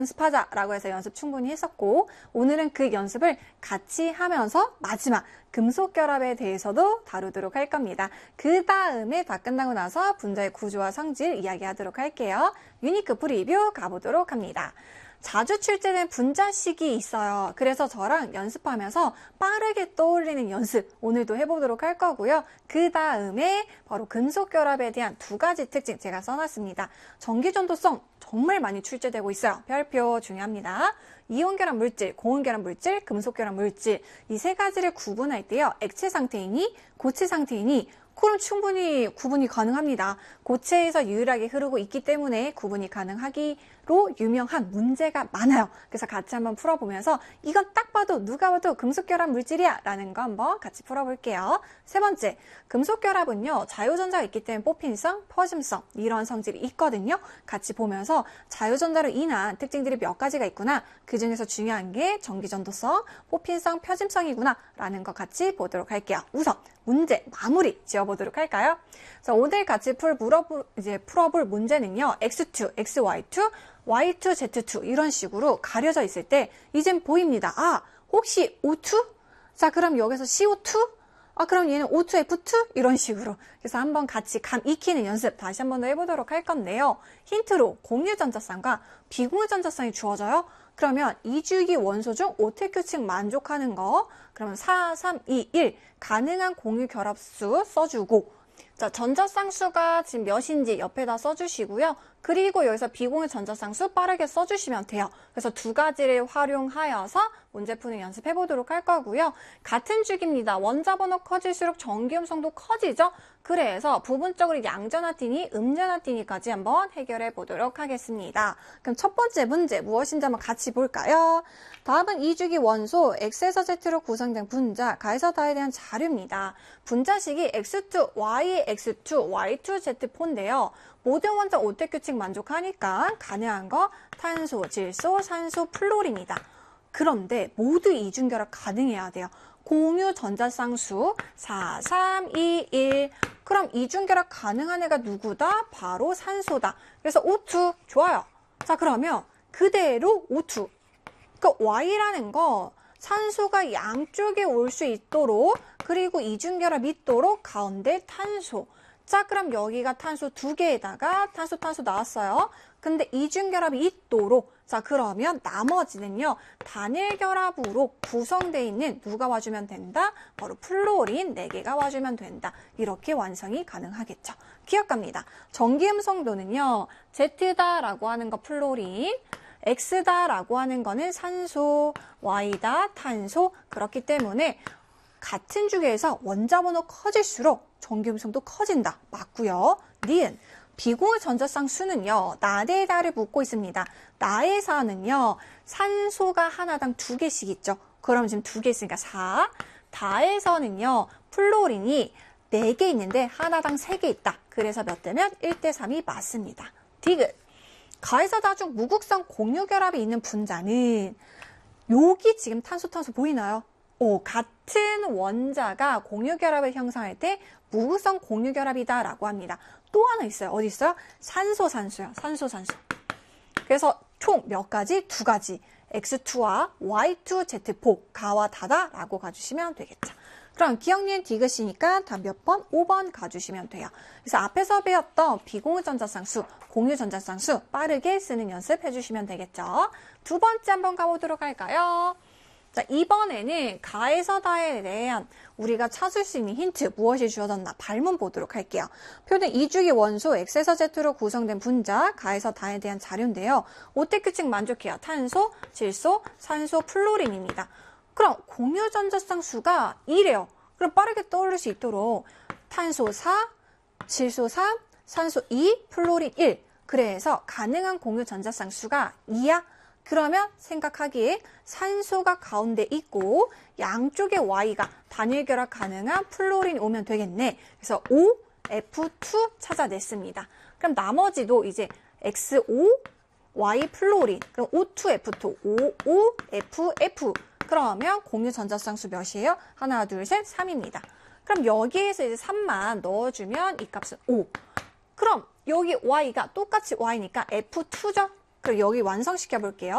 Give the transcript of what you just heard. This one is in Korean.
연습하자라고 해서 연습 충분히 했었고, 오늘은 그 연습을 같이 하면서 마지막 금속 결합에 대해서도 다루도록 할 겁니다. 그 다음에 다 끝나고 나서 분자의 구조와 성질 이야기하도록 할게요. 유니크 프리뷰 가보도록 합니다. 자주 출제된 분자식이 있어요. 그래서 저랑 연습하면서 빠르게 떠올리는 연습 오늘도 해보도록 할 거고요. 그 다음에 바로 금속 결합에 대한 두 가지 특징 제가 써놨습니다. 전기전도성 정말 많이 출제되고 있어요. 별표 중요합니다. 이온 결합 물질, 고온 결합 물질, 금속 결합 물질 이 세 가지를 구분할 때요. 액체 상태이니 고체 상태이니 그럼 충분히 구분이 가능합니다. 고체에서 유일하게 흐르고 있기 때문에 구분이 가능하기로 유명한 문제가 많아요. 그래서 같이 한번 풀어보면서 이건 딱 봐도 누가 봐도 금속결합 물질이야 라는 거 한번 같이 풀어볼게요. 세 번째, 금속결합은요. 자유전자가 있기 때문에 뽑힘성, 퍼짐성 이런 성질이 있거든요. 같이 보면서 자유전자로 인한 특징들이 몇 가지가 있구나. 그 중에서 중요한 게 전기전도성, 뽑힘성, 퍼짐성이구나 라는 거 같이 보도록 할게요. 우선 문제 마무리 지어보도록 할까요? 자, 오늘 같이 풀어볼 문제는요. X2, XY2, Y2, Z2 이런 식으로 가려져 있을 때 이젠 보입니다. 아, 혹시 O2? 자, 그럼 여기서 CO2? 아, 그럼 얘는 O2F2? 이런 식으로. 그래서 한번 같이 감 익히는 연습 다시 한번 더 해보도록 할 건데요. 힌트로 공유전자쌍과 비공유전자쌍이 주어져요. 그러면 이주기 원소 중 오택 규칙 만족하는 거. 그러면 4, 3, 2, 1 가능한 공유 결합수 써주고 자, 전자쌍수가 지금 몇인지 옆에다 써주시고요. 그리고 여기서 비공유 전자쌍수 빠르게 써주시면 돼요. 그래서 두 가지를 활용하여서 문제 푸는 연습해 보도록 할 거고요. 같은 주기입니다. 원자 번호 커질수록 전기음성도 커지죠. 그래서 부분적으로 양전화 띠니, 음전화 띠니까지 한번 해결해 보도록 하겠습니다. 그럼 첫 번째 문제 무엇인지 한번 같이 볼까요? 다음은 2주기 원소 X에서 Z로 구성된 분자, 가에서 다에 대한 자료입니다. 분자식이 X2, Y, X2, Y2, Z4인데요. 모든 원자 오택 규칙 만족하니까 가능한 거 탄소, 질소, 산소, 플로린이다. 그런데 모두 이중결합 가능해야 돼요. 공유 전자쌍수 4, 3, 2, 1 그럼 이중결합 가능한 애가 누구다? 바로 산소다. 그래서 O2 좋아요. 자, 그러면 그대로 O2 그러니까 Y라는 거 산소가 양쪽에 올 수 있도록 그리고 이중결합 있도록 가운데 탄소. 자, 그럼 여기가 탄소 2개에다가 탄소 나왔어요. 근데 이중결합이 있도록 자, 그러면 나머지는요. 단일 결합으로 구성되어 있는 누가 와주면 된다? 바로 플로린 4개가 와주면 된다. 이렇게 완성이 가능하겠죠. 기억합니다. 전기음성도는요. Z다라고 하는 거 플로린, X다라고 하는 거는 산소, Y다 탄소. 그렇기 때문에 같은 주기에서 원자 번호 커질수록 전기음성도 커진다. 맞고요. 니은 비공유 전자쌍수는요. 나대 다를 묻고 있습니다. 나에서는요. 산소가 하나당 2개씩 있죠. 그럼 지금 2개 있으니까 4. 다에서는요. 플로린이 4개 있는데 하나당 3개 있다. 그래서 몇 대면 1대 3이 맞습니다. 디귿 가에서 다 중 무극성 공유결합이 있는 분자는 여기 지금 탄소 보이나요? 같은 원자가 공유결합을 형성할 때 무극성 공유결합이다라고 합니다. 또 하나 있어요. 어디 있어요? 산소요. 산소. 그래서 총 몇 가지? 2가지. X2와 Y2, Z4, 가와 다다라고 가주시면 되겠죠. 그럼 기억니은 디귿이니까 다 몇 번? 5번 가주시면 돼요. 그래서 앞에서 배웠던 비공유 전자쌍수, 공유 전자쌍수 빠르게 쓰는 연습 해주시면 되겠죠. 두 번째 한번 가보도록 할까요? 자, 이번에는 가에서 다에 대한 우리가 찾을 수 있는 힌트 무엇이 주어졌나 발문 보도록 할게요. 표는 2주기 원소 X에서 Z로 구성된 분자 가에서 다에 대한 자료인데요. 오택 규칙 만족해요. 탄소, 질소, 산소, 플로린입니다. 그럼 공유 전자쌍수가 2래요. 그럼 빠르게 떠올릴 수 있도록 탄소 4, 질소 3, 산소 2, 플로린 1. 그래서 가능한 공유 전자쌍수가 2야. 그러면 생각하기에 산소가 가운데 있고 양쪽에 Y가 단일 결합 가능한 플로린이 오면 되겠네. 그래서 O, F2 찾아냈습니다. 그럼 나머지도 이제 XO, Y 플로린, 그럼 O2, F2, OO, FF. 그러면 공유 전자쌍수 몇이에요? 하나, 둘, 셋, 3입니다. 그럼 여기에서 이제 3만 넣어주면 이 값은 5. 그럼 여기 Y가 똑같이 Y니까 F2죠? 그럼 여기 완성시켜 볼게요.